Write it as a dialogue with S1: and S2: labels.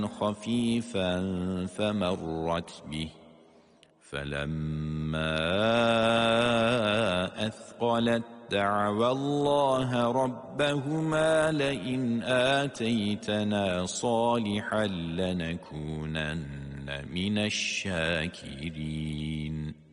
S1: خفيفا فمرت به فلما أثقلت دعوا الله ربهما لئن آتيتنا صالحا لنكونن من الشاكرين